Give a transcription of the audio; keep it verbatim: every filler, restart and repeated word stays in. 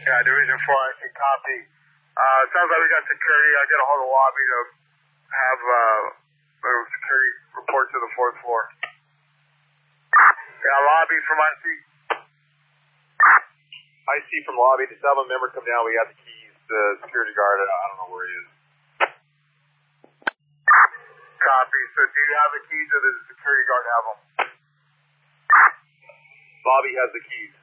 Yeah, Division four, I see, copy. Uh, sounds like we got security. I got a hold of the lobby to have uh, security report to the fourth floor. Yeah, lobby from I C. I C from lobby. The seven member come down. We got the keys. The security guard, I don't know where he is. Copy. So do you have the keys or does the security guard have them? Lobby has the keys.